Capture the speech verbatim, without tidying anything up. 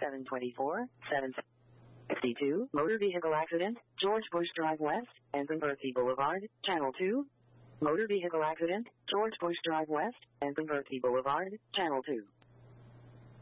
seven twenty-four, seven sixty-two, motor vehicle accident, George Bush Drive West, Anson Berthy Boulevard, Channel two. Motor vehicle accident, George Bush Drive West, Anson Berthy Boulevard, Channel two.